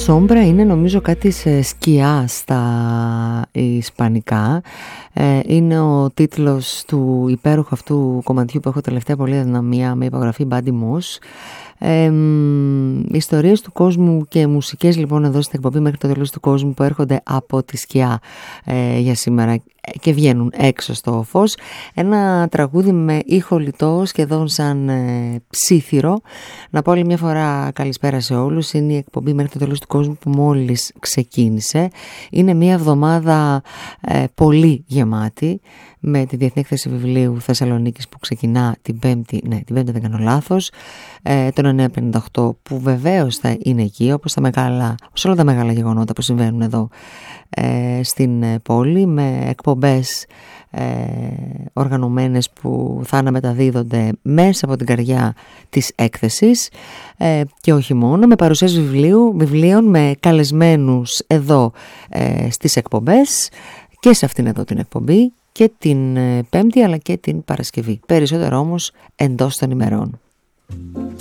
Σόμπρα είναι νομίζω κάτι σε σκιά στα ισπανικά. Είναι ο τίτλος του υπέροχου αυτού κομματιού που έχω τελευταία πολύ αδυναμία με υπογραφή Buddy Moss. Ιστορίες του κόσμου και μουσικές λοιπόν εδώ στην εκπομπή μέχρι το τέλος του κόσμου που έρχονται από τη σκιά για σήμερα και βγαίνουν έξω στο φως. Ένα τραγούδι με ήχο λιτό, σχεδόν σαν ψήθυρο. Να πω άλλη μια φορά καλησπέρα σε όλους. Είναι η εκπομπή μέχρι το τέλος του κόσμου που μόλις ξεκίνησε. Είναι μια εβδομάδα πολύ γεμάτη, με τη Διεθνή Έκθεση Βιβλίου Θεσσαλονίκης που ξεκινά την Πέμπτη, την Πέμπτη δεν κάνω λάθος, τον 958 που βεβαίως θα είναι εκεί όπως όλα τα μεγάλα γεγονότα που συμβαίνουν εδώ στην πόλη, με εκπομπές οργανωμένες που θα αναμεταδίδονται μέσα από την καρδιά της έκθεσης και όχι μόνο, με παρουσίαση βιβλίων, με καλεσμένους εδώ στις εκπομπές και σε αυτήν εδώ την εκπομπή και την Πέμπτη αλλά και την Παρασκευή. Περισσότερο όμως εντός των ημερών.